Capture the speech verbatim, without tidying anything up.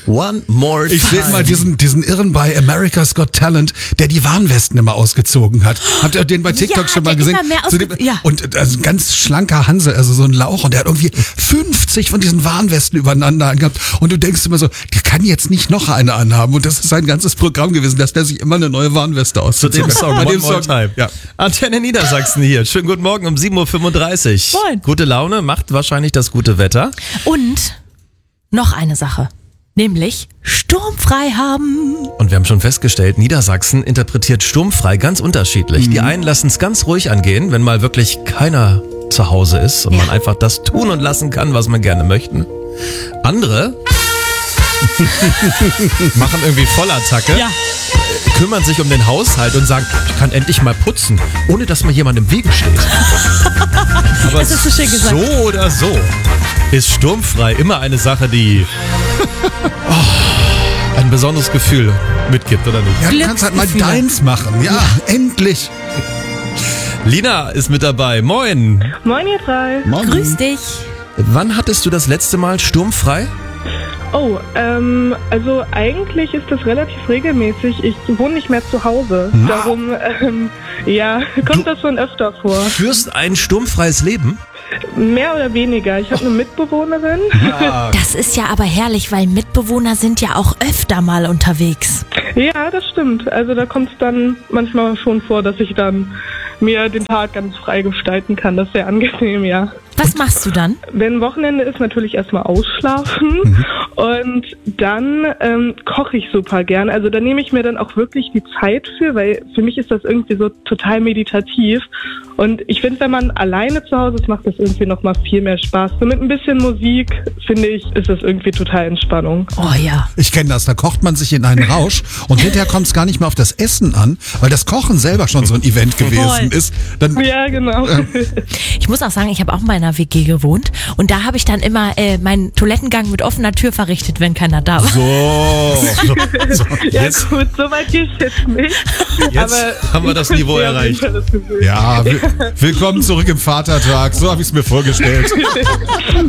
One more time. Ich sehe mal diesen, diesen Irren bei America's Got Talent, der die Warnwesten immer ausgezogen hat. Habt ihr den bei TikTok ja, schon mal der gesehen? immer mehr Zu dem, ausge- ja. Und also ein ganz schlanker Hansel, also so ein Lauch, und der hat irgendwie fünfzig von diesen Warnwesten übereinander angehabt. Und du denkst immer so, der kann jetzt nicht noch eine anhaben. Und das ist sein ganzes Programm gewesen, dass der sich immer eine neue Warnweste Zu ausgezogen dem hat. Song, Bei One dem More Song, Time. ja. Antenne Niedersachsen hier. Schönen guten Morgen um sieben Uhr fünfunddreißig. Moin. Gute Laune macht wahrscheinlich das gute Wetter. Und noch eine Sache, nämlich sturmfrei haben. Und wir haben schon festgestellt, Niedersachsen interpretiert sturmfrei ganz unterschiedlich. Die einen lassen es ganz ruhig angehen, wenn mal wirklich keiner zu Hause ist und Ja. man einfach das tun und lassen kann, was man gerne möchte. Andere machen irgendwie Vollattacke, Ja. kümmern sich um den Haushalt und sagen, ich kann endlich mal putzen, ohne dass mir jemand im Wege steht. Aber Das ist so schön gesagt. so oder so ist sturmfrei immer eine Sache, die oh, ein besonderes Gefühl mitgibt, oder nicht? Ja, du kannst halt mal Glücksgefühle. deins machen. Ja, endlich. Lina ist mit dabei. Moin. Moin ihr drei. Morgen. Grüß dich. Wann hattest du das letzte Mal sturmfrei? Oh, ähm, also eigentlich ist das relativ regelmäßig. Ich wohne nicht mehr zu Hause. Darum, ähm, ja, kommt das schon öfter vor. Führst ein sturmfreies Leben? Mehr oder weniger. Ich habe eine Mitbewohnerin. Das ist ja aber herrlich, weil Mitbewohner sind ja auch öfter mal unterwegs. Ja, das stimmt. Also da kommt es dann manchmal schon vor, dass ich dann mir den Tag ganz frei gestalten kann. Das ist sehr angenehm, ja. Was machst du dann? Wenn Wochenende ist, natürlich erstmal ausschlafen und dann ähm, koche ich super gern. Also da nehme ich mir dann auch wirklich die Zeit für, weil für mich ist das irgendwie so total meditativ. Und ich finde, wenn man alleine zu Hause ist, macht das irgendwie nochmal viel mehr Spaß. So mit ein bisschen Musik, finde ich, ist das irgendwie total Entspannung. Oh ja. Ich kenne das, da kocht man sich in einen Rausch und hinterher kommt es gar nicht mehr auf das Essen an, weil das Kochen selber schon so ein Event gewesen Voll. ist. Dann, Ja, genau. Ich muss auch sagen, ich habe auch mal in einer W G gewohnt und da habe ich dann immer äh, meinen Toilettengang mit offener Tür verrichtet, wenn keiner da war. So. so. Ja Jetzt, gut, so weit gehe ich jetzt nicht. jetzt haben wir das Niveau Ja, auf jeden erreicht. Fall das Gefühl. ja, will- willkommen zurück im Vatertag, so habe ich es mir vorgestellt.